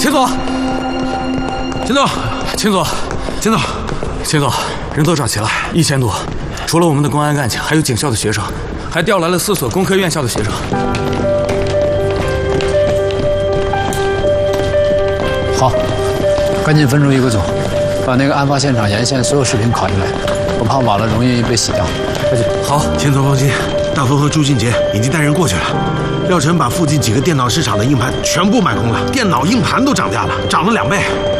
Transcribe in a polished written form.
秦总，秦总，秦总，秦总，秦总，人都找齐了，1000多，除了我们的公安干警，还有警校的学生，还调来了4所工科院校的学生。 好，赶紧分出一个组，把那个案发现场沿线所有视频拷进来，我怕晚了容易被洗掉。快去。 好， 秦总放心，大风和朱俊杰已经带人过去了。廖晨把附近几个电脑市场的硬盘全部买空了，电脑硬盘都涨价了，涨了2倍。